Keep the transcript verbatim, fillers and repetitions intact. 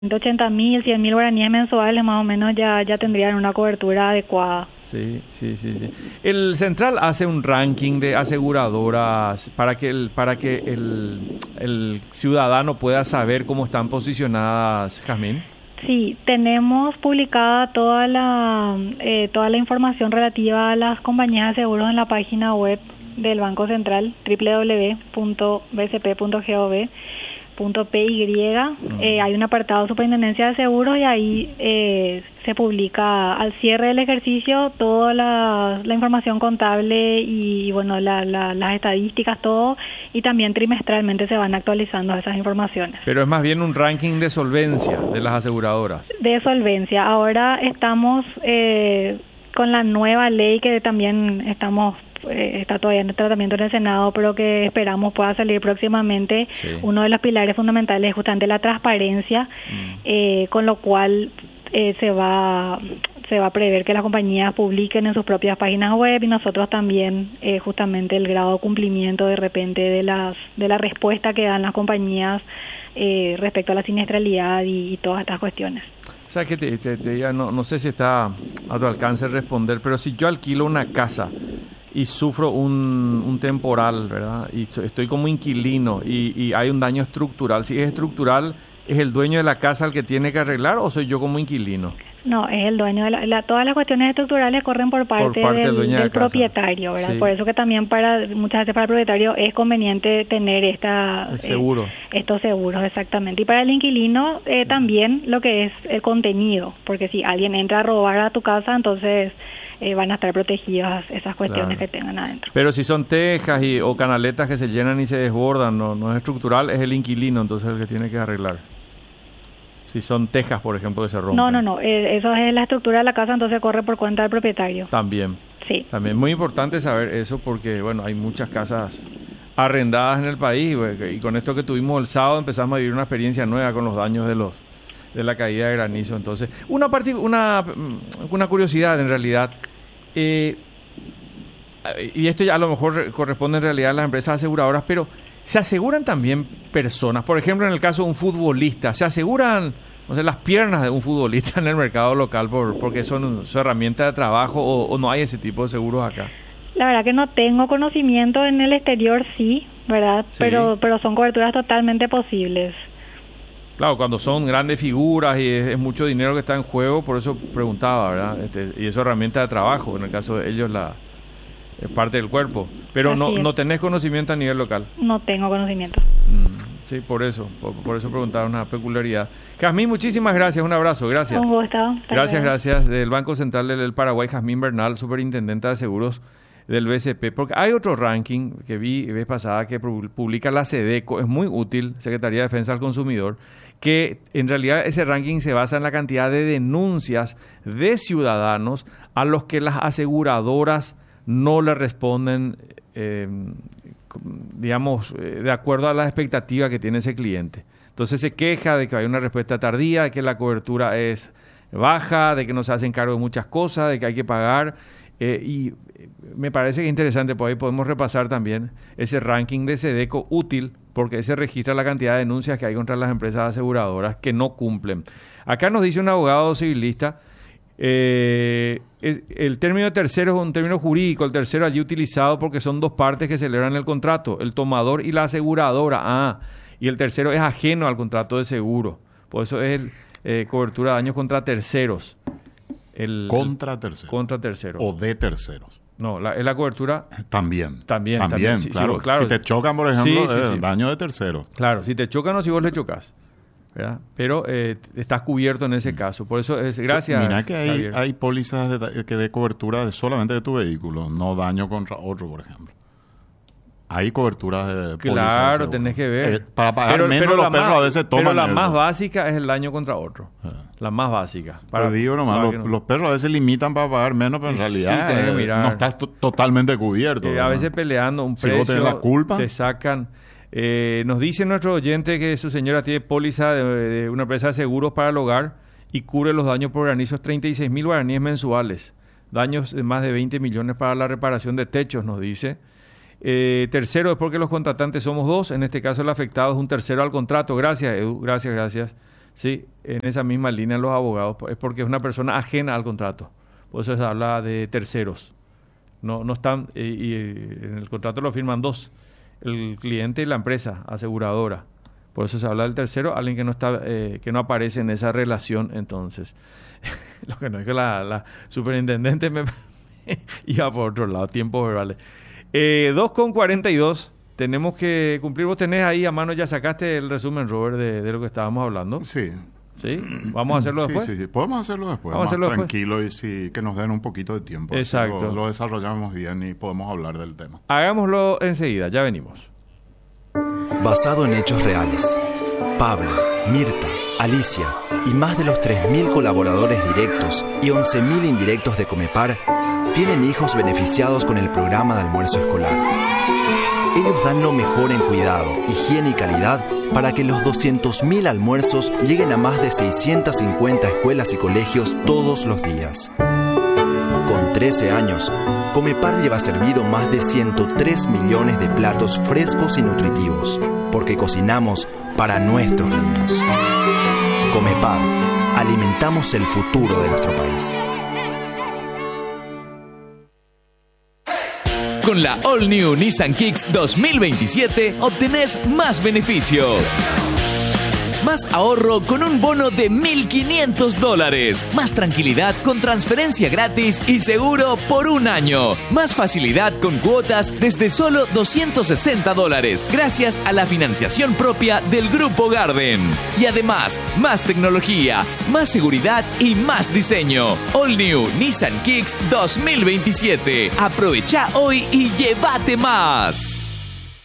De ochenta mil, cien mil guaraníes mensuales más o menos ya, ya tendrían una cobertura adecuada. Sí, sí, sí, sí. El Central hace un ranking de aseguradoras para que el, para que el, el ciudadano pueda saber cómo están posicionadas, Jazmín. Sí, tenemos publicada toda la eh, toda la información relativa a las compañías de seguros en la página web del Banco Central, doble u doble u doble u punto b c p punto gov punto p y. Uh-huh. Eh, hay un apartado Superintendencia de Seguros y ahí eh, se publica al cierre del ejercicio toda la, la información contable y bueno la, la, las estadísticas, todo, y también trimestralmente se van actualizando esas informaciones. Pero es más bien un ranking de solvencia de las aseguradoras. De solvencia. Ahora estamos eh, con la nueva ley que también estamos Eh, está todavía en tratamiento en el Senado, pero que esperamos pueda salir próximamente. Sí. Uno de los pilares fundamentales es justamente la transparencia, mm. eh, con lo cual eh, se va se va a prever que las compañías publiquen en sus propias páginas web y nosotros también eh, justamente el grado de cumplimiento de repente de las de la respuesta que dan las compañías eh, respecto a la siniestralidad y, y todas estas cuestiones. O sea, que te, te, te, ya no, no sé si está a tu alcance responder, pero si yo alquilo una casa y sufro un, un temporal, ¿verdad? Y estoy como inquilino y, y hay un daño estructural. Si es estructural, ¿es el dueño de la casa el que tiene que arreglar o soy yo como inquilino? No, es el dueño de la, la todas las cuestiones estructurales corren por parte, por parte del, del, del propietario, ¿verdad? Sí. Por eso que también para muchas veces para el propietario es conveniente tener esta el seguro. Eh, estos seguros, exactamente. Y para el inquilino eh, también lo que es el contenido, porque si alguien entra a robar a tu casa, entonces Eh, van a estar protegidas esas cuestiones, claro, que tengan adentro. Pero si son tejas y, o canaletas que se llenan y se desbordan, no, no es estructural, es el inquilino entonces el que tiene que arreglar. Si son tejas, por ejemplo, que se rompen. No, no, no, eh, eso es la estructura de la casa, entonces corre por cuenta del propietario. También. Sí. También muy importante saber eso porque, bueno, hay muchas casas arrendadas en el país y con esto que tuvimos el sábado empezamos a vivir una experiencia nueva con los daños de los de la caída de granizo. Entonces, una parte, una, una curiosidad en realidad, eh, y esto ya a lo mejor corresponde en realidad a las empresas aseguradoras, pero se aseguran también personas. Por ejemplo, en el caso de un futbolista, se aseguran, no sé, las piernas de un futbolista en el mercado local por, porque son su herramienta de trabajo, o, o no hay ese tipo de seguros acá. La verdad que no tengo conocimiento. En el exterior sí, ¿verdad? Sí. Pero, pero son coberturas totalmente posibles. Claro, cuando son grandes figuras y es, es mucho dinero que está en juego, por eso preguntaba, ¿verdad? Este, y eso herramienta de trabajo, en el caso de ellos la es parte del cuerpo. Pero no, no tenés conocimiento a nivel local. No tengo conocimiento. Mm, sí, por eso, por, por eso preguntaba una peculiaridad. Jazmín, muchísimas gracias, un abrazo, gracias. Un gusto. Gracias, gracias. Del Banco Central del Paraguay, Jazmín Bernal, superintendente de seguros del B C P, porque hay otro ranking que vi vez pasada que publica la SEDECO, es muy útil, Secretaría de Defensa del Consumidor, que en realidad ese ranking se basa en la cantidad de denuncias de ciudadanos a los que las aseguradoras no le responden, eh, digamos, eh, de acuerdo a la expectativa que tiene ese cliente. Entonces se queja de que hay una respuesta tardía, de que la cobertura es baja, de que no se hacen cargo de muchas cosas, de que hay que pagar. Eh, y me parece que es interesante, por ahí podemos repasar también ese ranking de SEDECO útil, porque se registra la cantidad de denuncias que hay contra las empresas aseguradoras que no cumplen. Acá nos dice un abogado civilista, eh, el, el término tercero es un término jurídico, el tercero allí utilizado porque son dos partes que celebran el contrato, el tomador y la aseguradora, ah, y el tercero es ajeno al contrato de seguro, por eso es el, eh, cobertura de daños contra terceros. El, contra terceros. Contra terceros. O de terceros. No, la, es la cobertura. También. También, también, también. Sí, claro. Sí, claro. Si te chocan, por ejemplo, sí, sí, eh, sí. daño de terceros. Claro, si te chocan o si vos le chocas, ¿verdad? Pero eh, estás cubierto en ese mm. caso. Por eso es gracias. Mira que hay, hay pólizas de, que de cobertura de solamente de tu vehículo, no daño contra otro, por ejemplo. Hay coberturas de pólizas. Claro, tenés que ver. Eh, para pagar pero, menos pero los perros más, a veces toman. Pero la eso. más básica es el daño contra otro. Ah. La más básica. Para, pero digo nomás, los, no. los perros a veces limitan para pagar menos, pero en realidad sí, eh, mirar. no estás t- totalmente cubierto. Eh, a veces peleando un si precio, vos tenés la culpa, te sacan. Eh, nos dice nuestro oyente que su señora tiene póliza de, de una empresa de seguros para el hogar y cubre los daños por granizos, treinta y seis mil guaraníes mensuales. Daños de más de veinte millones para la reparación de techos, nos dice. Eh, tercero es porque los contratantes somos dos, en este caso el afectado es un tercero al contrato. Gracias, Edu, gracias, gracias. ¿sí? En esa misma línea los abogados, es porque es una persona ajena al contrato. Por eso se habla de terceros. No, no están, y, y en el contrato lo firman dos, el cliente y la empresa aseguradora. Por eso se habla del tercero, alguien que no está, eh, que no aparece en esa relación. Entonces, lo que no es que la, la superintendente me iba por otro lado, tiempos verbales. Eh, dos con cuarenta y dos, tenemos que cumplir. Vos tenés ahí a mano, ya sacaste el resumen, Robert, de, de lo que estábamos hablando. Sí. ¿Sí? ¿Vamos a hacerlo sí, después? Sí, sí, podemos hacerlo después, Vamos más hacerlo tranquilo después. Y sí, que nos den un poquito de tiempo. Exacto. Lo, lo desarrollamos bien y podemos hablar del tema. Hagámoslo enseguida, ya venimos. Basado en hechos reales, Pablo, Mirta, Alicia y más de los tres mil colaboradores directos y once mil indirectos de Comepar tienen hijos beneficiados con el programa de almuerzo escolar. Ellos dan lo mejor en cuidado, higiene y calidad para que los doscientos mil almuerzos lleguen a más de seiscientas cincuenta escuelas y colegios todos los días. Con trece años, Comepar lleva servido más de ciento tres millones de platos frescos y nutritivos, porque cocinamos para nuestros niños. Comepar, alimentamos el futuro de nuestro país. Con la All New Nissan Kicks dos mil veintisiete obtenés más beneficios. Más ahorro con un bono de mil quinientos dólares. Más tranquilidad con transferencia gratis y seguro por un año. Más facilidad con cuotas desde solo doscientos sesenta dólares. Gracias a la financiación propia del Grupo Garden. Y además, más tecnología, más seguridad y más diseño. All New Nissan Kicks dos mil veintisiete. Aprovecha hoy y llévate más.